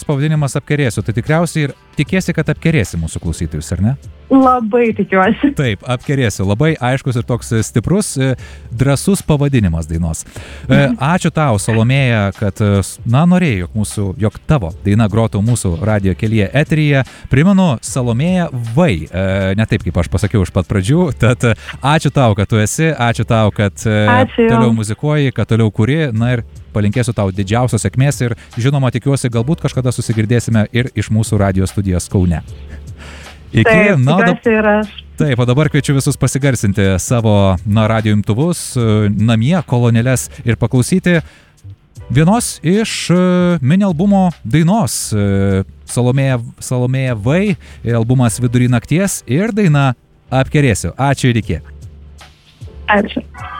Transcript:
pavadinimas Apkerėsiu, tai tikriausiai ir tikiesi, kad apkerėsi mūsų klausytojus, ar ne? Labai tikiuosi. Taip, Apkerėsiu. Labai aiškus ir toks stiprus, drąsus pavadinimas dainos. Ačiū tau, Salomėja, kad, norėjai, jog tavo daina grotų mūsų radijo kelyje eteryje. Primenu, Salomėja Vai, ne taip, kaip aš pasakiau iš pat pradžių, tad ačiū tau, kad tu esi, ačiū tau, kad toliau muzikuoji, kad toliau kuri, na ir palinkėsiu tau didžiausios sėkmės ir, žinoma, tikiuosi, galbūt kažkada susigirdėsime ir iš mūsų radijo studijos Kaune. Iki, taip, o dabar kviečiu visus pasigarsinti savo radijo imtuvus, namie, kolonėles ir paklausyti vienos iš mini albumo dainos. Salomėja Vai, albumas Vidury nakties ir daina Apkerėsiu. Ačiū ir iki. Ačiū.